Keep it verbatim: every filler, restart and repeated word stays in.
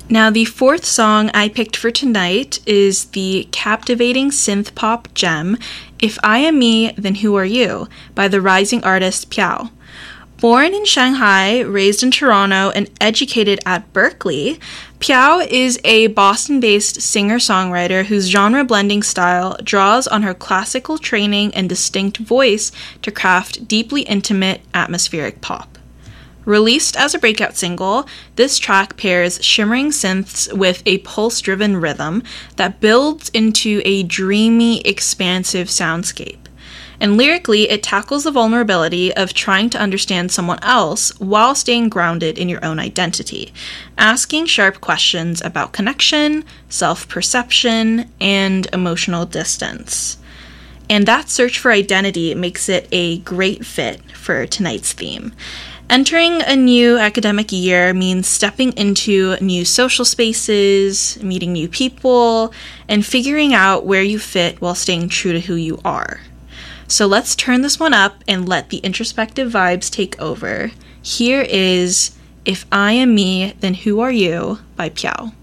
Now, the fourth song I picked for tonight is the captivating synth-pop gem, If I Am Me, Then Who Are You, by the rising artist Piao. Born in Shanghai, raised in Toronto, and educated at Berkeley, Piao is a Boston-based singer-songwriter whose genre-blending style draws on her classical training and distinct voice to craft deeply intimate, atmospheric pop. Released as a breakout single, this track pairs shimmering synths with a pulse-driven rhythm that builds into a dreamy, expansive soundscape. And lyrically, it tackles the vulnerability of trying to understand someone else while staying grounded in your own identity, asking sharp questions about connection, self-perception, and emotional distance. And that search for identity makes it a great fit for tonight's theme. Entering a new academic year means stepping into new social spaces, meeting new people, and figuring out where you fit while staying true to who you are. So let's turn this one up and let the introspective vibes take over. Here is If I Am Me, Then Who Are You by Piao.